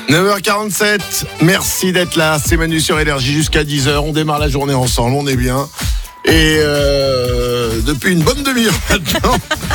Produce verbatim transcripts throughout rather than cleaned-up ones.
neuf heures quarante-sept, merci d'être là, c'est Manu sur Énergie jusqu'à dix heures, on démarre la journée ensemble, on est bien. Et euh, depuis une bonne demi-heure maintenant,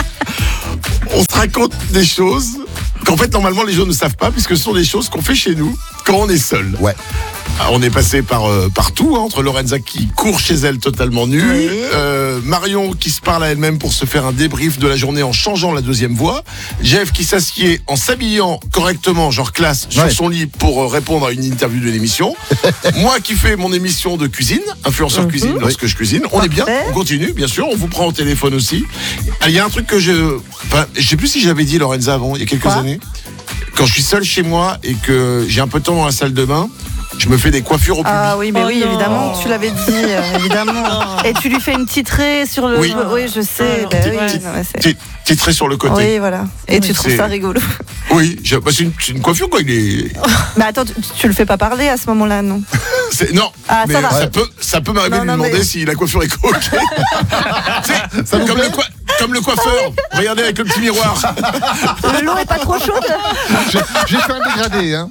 on se raconte des choses qu'en fait normalement les gens ne savent pas, puisque ce sont des choses qu'on fait chez nous quand on est seul. Ouais. Alors, on est passé par euh, partout, hein, entre Lorenza qui court chez elle totalement nue, Oui. euh, Marion qui se parle à elle-même pour se faire un débrief de la journée en changeant la deuxième voix, Jeff qui s'assied en s'habillant correctement, genre classe, sur Ouais. son lit pour euh, répondre à une interview de l'émission, moi qui fais mon émission de cuisine, influenceur Mhm. cuisine, lorsque je cuisine, on est bien, Parfait. on continue, bien sûr, on vous prend au téléphone aussi. Il y a un truc que je... Enfin, je sais plus si j'avais dit Lorenza avant, il y a quelques Quoi années, quand je suis seul chez moi et que j'ai un peu de temps dans la salle de bain, je me fais des coiffures au public. Ah oui, mais Oh oui, non. évidemment, tu l'avais dit, euh, évidemment. Et tu lui fais une petite raie sur le... Oui. Oui, je sais. Ah, bah petite- oui, petite- non, mais c'est- Ti- Titré sur le côté. Oui, voilà. Et tu Oui, trouves c'est- ça rigolo. Oui, je- bah, c'est, une, c'est une coiffure quoi. Il est, Mais attends, tu, tu le fais pas parler à ce moment-là, non? c'est- non, Ah, mais ça va. ça peut, ça peut m'arriver Non, de lui non, demander mais- si la coiffure est coquette. Tu sais, Ça vous comme, plaît le, coi- comme le coiffeur. Regardez avec le petit miroir. L'eau est pas trop chaude? J'ai, j'ai fait un dégradé, hein.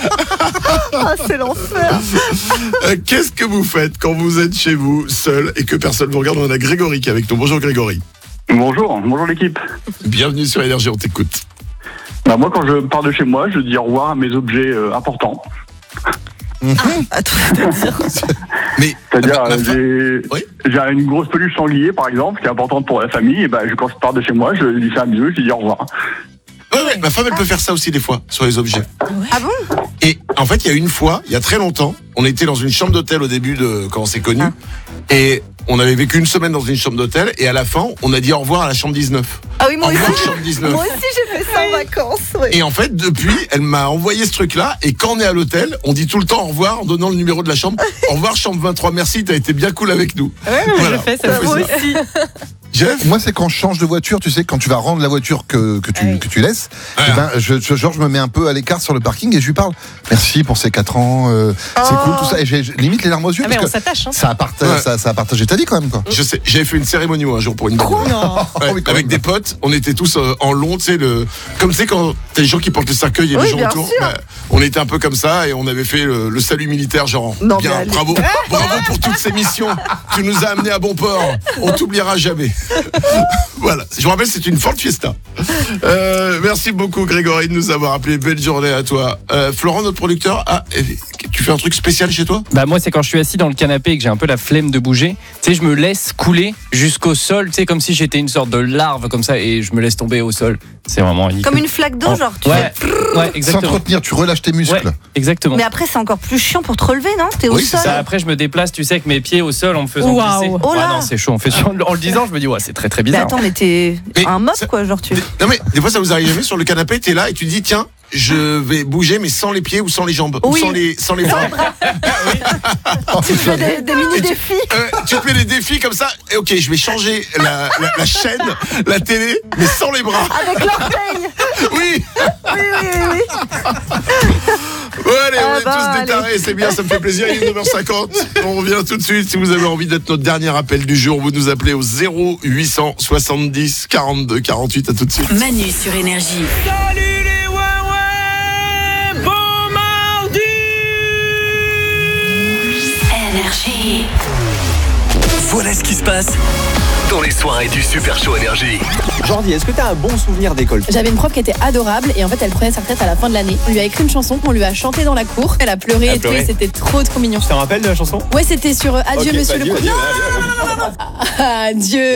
Ah, c'est l'enfer. Euh, Qu'est-ce que vous faites quand vous êtes chez vous seul et que personne vous regarde? On a Grégory qui est avec nous. Bonjour Grégory. Bonjour, bonjour l'équipe. Bienvenue sur Énergie, on t'écoute. Bah, moi, quand je pars de chez moi, je dis au revoir à mes objets euh, importants. Attends, Mais C'est-à-dire, ma- ma euh, fa- j'ai, Oui. j'ai une grosse peluche sanglier, par exemple, qui est importante pour la famille. Et bah, je, quand je pars de chez moi, je lui fais un bisou, je lui dis au revoir. Ouais, ouais, ma femme, elle peut faire ça aussi des fois sur les objets. ah bon? Et en fait, il y a une fois, il y a très longtemps, on était dans une chambre d'hôtel au début de quand on s'est connus, et on avait vécu une semaine dans une chambre d'hôtel, et à la fin, on a dit au revoir à la chambre dix-neuf. Ah oui, Au moi revoir aussi. chambre dix-neuf. Moi aussi, j'ai fait ça en vacances. Oui. Et en fait, depuis, elle m'a envoyé ce truc-là, et quand on est à l'hôtel, on dit tout le temps au revoir en donnant le numéro de la chambre. Au revoir chambre vingt-trois, merci, t'as été bien cool avec nous. Ouais, mais Voilà. je fais ça. On fait Moi ça. aussi. Jeff? Moi, c'est quand je change de voiture, tu sais, quand tu vas rendre la voiture que, que, tu, Ah oui. que tu laisses, Ah. eh ben, je, je- genre, je me mets un peu à l'écart sur le parking et je lui parle. Merci pour ces quatre ans, euh, c'est Oh. cool, tout ça. Et j'ai j'ai limite les larmes aux yeux Ah, mais on parce que s'attache. Hein. ça a, parta- Ouais. ça, ça a partagé ta vie quand même, quoi. Je sais, j'avais fait une cérémonie moi, un jour pour une Non. Ouais, oui, quand avec même. des potes, on était tous euh, en long, tu sais, le, comme tu sais quand t'as les gens qui portent le cercueil et Oui, les gens bien autour. sûr. Bah, on était un peu comme ça et on avait fait le, le salut militaire, genre Non, bien, mais allez. bravo, bravo pour toutes ces missions. Tu nous as amenés à bon port. On t'oubliera jamais. Voilà. Je vous rappelle, c'est une Ford Fiesta. Euh, merci beaucoup Grégory de nous avoir appelé. Belle journée à toi. Euh, Florent, notre producteur, ah, eh, tu fais un truc spécial chez toi? Bah moi c'est quand je suis assis dans le canapé et que j'ai un peu la flemme de bouger, tu sais je me laisse couler jusqu'au sol, tu sais comme si j'étais une sorte de larve comme ça et je me laisse tomber au sol. C'est vraiment Comme une flaque d'eau, Oh, genre. Tu ouais, fais... ouais, Sans te exactement. retenir, tu relâches tes muscles. Ouais, exactement. Mais après, c'est encore plus chiant pour te relever, non? T'es au Oui, c'est sol. Ça, après je me déplace, tu sais, avec mes pieds au sol en me faisant Waouh. glisser. Oh là. Ouais, non, c'est chaud. En, fait, en le disant, je me dis ouais, c'est très très Mais bizarre. attends, mais t'es Mais un mob, ça- quoi, genre tu. Non mais des fois ça vous arrive jamais sur le canapé, t'es là et tu te dis tiens, je vais bouger mais sans les pieds ou sans les jambes Oui. ou sans les sans les bras. Oh, Tu fais des, des mini-défis. Euh, tu te fais des défis comme ça et ok, je vais changer la, la, la chaîne, la télé mais sans les bras. Avec l'orteil. Oui. Oui, oui, oui, oui. Bon, allez, on Ah est bah, tous détarés, c'est bien, ça me fait plaisir. Il est neuf heures cinquante. On revient tout de suite. Si vous avez envie d'être notre dernier appel du jour, vous nous appelez au zéro huit cent soixante-dix quarante-deux quarante-huit. À tout de suite. Manu sur Énergie. Salut les ouais bon mardi. Énergie. Voilà ce qui se passe dans les soirées du Super Show Énergie. Jordi, est-ce que t'as un bon souvenir d'école? J'avais une prof qui était adorable et en fait elle prenait sa retraite à la fin de l'année. On lui a écrit une chanson qu'on lui a chantée dans la cour. Elle a pleuré Elle a et tout pleuré. et c'était trop trop mignon. Tu t'en rappelles de la chanson? Ouais, c'était sur euh, Adieu Ok, Monsieur bah, le adieu, Président. adieu, adieu, adieu. Adieu